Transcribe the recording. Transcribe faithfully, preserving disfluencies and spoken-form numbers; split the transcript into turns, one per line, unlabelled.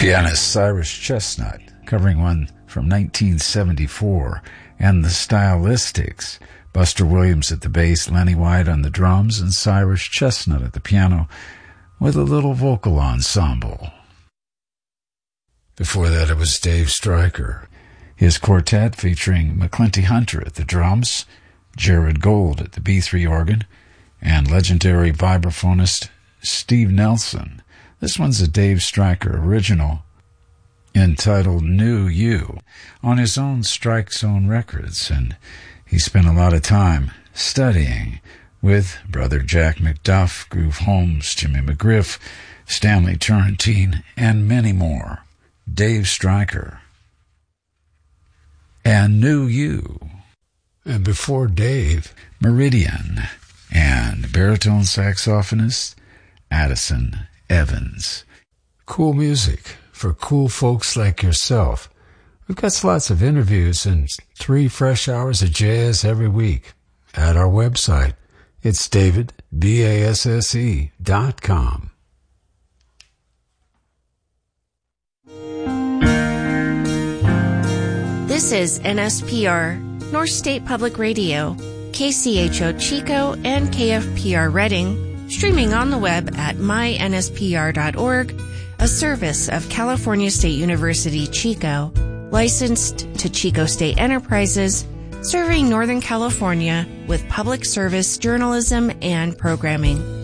Pianist Cyrus Chestnut, covering one from nineteen seventy-four, and the Stylistics. Buster Williams at the bass, Lenny White on the drums, and Cyrus Chestnut at the piano with a little vocal ensemble. Before that, it was Dave Stryker. His quartet featuring McClinty Hunter at the drums, Jared Gold at the B three organ, and legendary vibraphonist Steve Nelson. This one's a Dave Stryker original entitled New You on his own Strike Zone Records, and he spent a lot of time studying with Brother Jack McDuff, Groove Holmes, Jimmy McGriff, Stanley Turrentine, and many more. Dave Stryker and New You. And before Dave, Meridian and baritone saxophonist Addison Evans. Cool music for cool folks like yourself. We've got lots of interviews and three fresh hours of jazz every week at our website. It's david basse dot com.
This is N S P R, North State Public Radio, K C H O Chico, and K F P R Reading, streaming on the web at my n s p r dot org, a service of California State University, Chico, licensed to Chico State Enterprises, serving Northern California with public service journalism and programming.